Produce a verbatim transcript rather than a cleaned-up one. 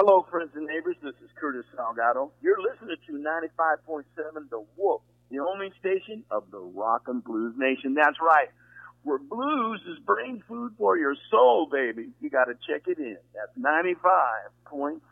Hello, friends and neighbors. This is Curtis Salgado. You're listening to ninety-five point seven The Wolf, the only station of the rock and blues nation. That's right. Where blues is brain food for your soul, baby. You got to check it in. That's ninety-five point seven.